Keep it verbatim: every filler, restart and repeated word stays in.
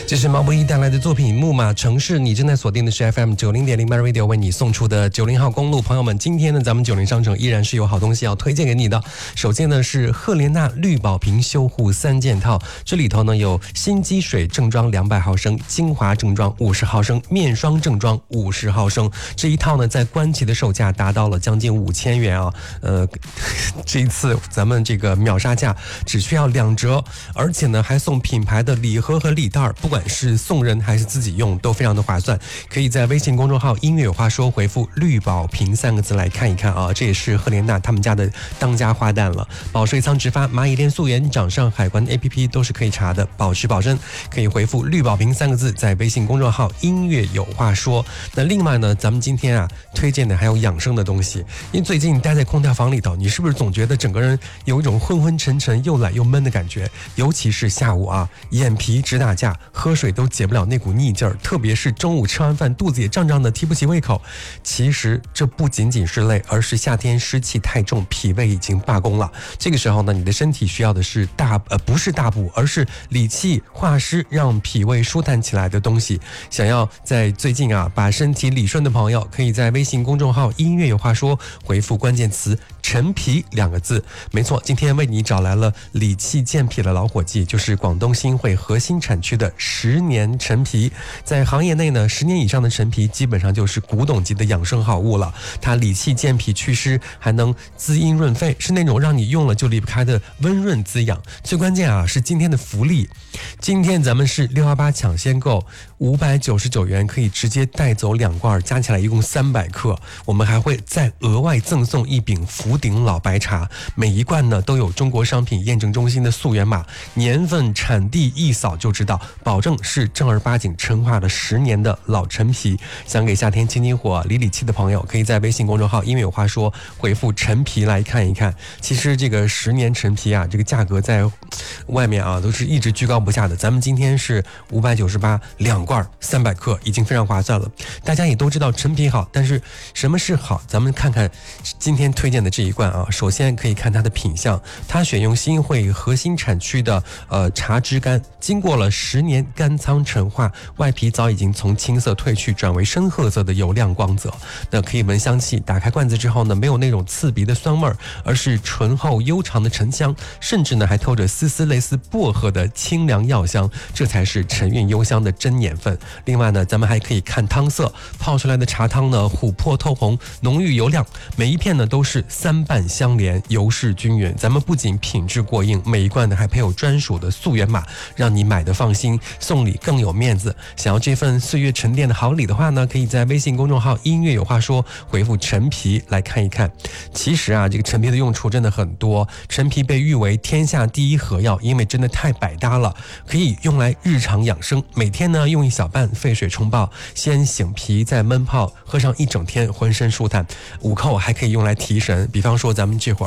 这是毛不易带来的作品《木马城市》，你正在锁定的是 F M 九零点零 My Radio 为你送出的九零号公路。朋友们，今天呢，咱们九零商城依然是有好东西要推荐给你的。首先呢是赫莲娜绿宝瓶修护三件套，这里头呢有新积水正装两百毫升，精华正装五十毫升，面霜正装五十毫升。这一套呢在官旗的售价达到了将近五千元啊，呃，这一次咱们这个秒杀价只需要两折，而且呢还送品牌的礼盒和礼袋，不管是送人还是自己用都非常的划算。可以在微信公众号音乐有话说回复绿宝瓶三个字来看一看啊，这也是赫莲娜他们家的当家花旦了。保税仓直发，蚂蚁链素颜，掌上海关 A P P 都是可以查的，保湿保真。可以回复绿宝瓶三个字在微信公众号音乐有话说。那另外呢，咱们今天啊推荐的还有养生的东西，因为最近待在空调房里头，你是不是总觉得整个人有一种昏昏沉沉又懒又闷的感觉？尤其是下午啊，眼皮直打架，喝水都解不了那股腻劲儿，特别是中午吃完饭肚子也胀胀的提不起胃口。其实这不仅仅是累，而是夏天湿气太重，脾胃已经罢工了。这个时候呢，你的身体需要的是大呃不是大补，而是理气化湿，让脾胃舒坦起来的东西。想要在最近啊把身体理顺的朋友，可以在微信公众号音乐有话说回复关键词陈皮两个字。没错，今天为你找来了理气健脾的老伙计，就是广东新会核心产区的十年陈皮。在行业内呢，十年以上的陈皮基本上就是古董级的养生好物了。它理气健脾祛湿，还能滋阴润肺，是那种让你用了就离不开的温润滋养。最关键啊是今天的福利，今天咱们是六一八抢先购，五百九十九元可以直接带走两罐，加起来一共三百克。我们还会再额外赠送一饼福鼎老白茶，每一罐呢都有中国商品验证中心的溯源码，年份产地一扫就知道，保证是正儿八经陈化了十年的老陈皮。想给夏天清清火理理气的朋友，可以在微信公众号音乐有话说回复陈皮来看一看。其实这个十年陈皮啊，这个价格在外面啊都是一直居高不下的，咱们今天是五百九十八两罐三百克，已经非常划算了。大家也都知道陈皮好，但是什么是好？咱们看看今天推荐的这一罐啊，首先可以看它的品相，它选用新会核心产区的呃茶枝干，经过了十年干仓陈化，外皮早已经从青色褪去，转为深褐色的油亮光泽。那可以闻香气，打开罐子之后呢，没有那种刺鼻的酸味儿，而是醇厚悠长的沉香，甚至呢还透着丝丝类似薄荷的清凉药香，这才是沉韵幽香的真年份。另外呢，咱们还可以看汤色，泡出来的茶汤呢琥珀透红，浓郁油亮，每一片呢都是三瓣相连，油势均匀。咱们不仅品质过硬，每一罐呢还配有专属的溯源码，让你买的放心，送礼更有面子。想要这份岁月沉淀的好礼的话呢，可以在微信公众号音乐有话说回复陈皮来看一看。其实啊，这个陈皮的用处真的很多，陈皮被誉为天下第一和药，因为真的太百搭了，可以用来日常养生。每天呢用一小半沸水冲泡，先醒皮再焖泡，喝上一整天浑身舒坦。午后还可以用来提神，比方说咱们这会儿